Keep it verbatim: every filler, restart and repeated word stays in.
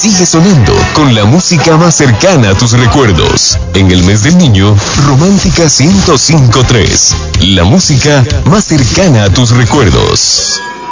sigue sonando con la música más cercana a tus recuerdos. En el mes del niño, Romántica ciento cinco punto tres. La música más cercana a tus recuerdos.